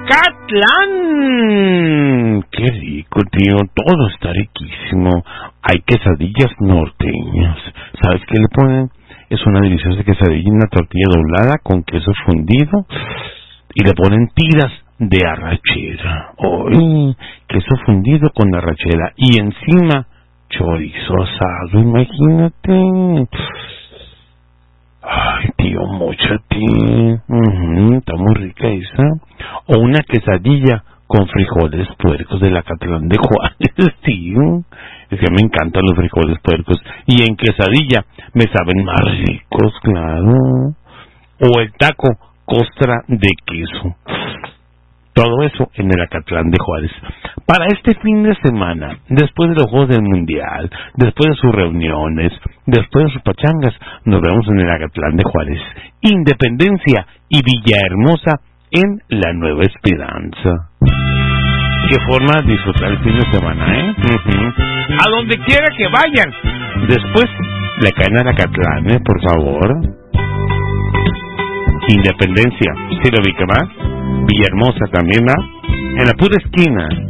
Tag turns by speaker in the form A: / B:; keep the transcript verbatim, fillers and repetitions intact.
A: Acatlán. Qué rico, tío, todo está riquísimo. Hay quesadillas norteñas. ¿Sabes qué le ponen? Es una deliciosa quesadilla, una tortilla doblada con queso fundido y le ponen tiras de arrachera. ¡Ay! Queso fundido con arrachera y encima chorizo asado, imagínate. Ay, tío, mochate. Uh-huh, está muy rica esa. O una quesadilla con frijoles puercos del Acatlán de Juárez, tío. Es que me encantan los frijoles puercos. Y en quesadilla me saben más ricos, claro. O el taco costra de queso. Todo eso en el Acatlán de Juárez. Para este fin de semana, después de los Juegos del Mundial, después de sus reuniones, después de sus pachangas, nos vemos en el Acatlán de Juárez. Independencia y Villahermosa en la Nueva Esperanza. Qué forma de disfrutar el fin de semana, ¿eh? Uh-huh. A donde quiera que vayan. Después le caen al Acatlán, ¿eh? Por favor. Independencia, ¿sí lo vi que va? Villahermosa también va. En la pura esquina.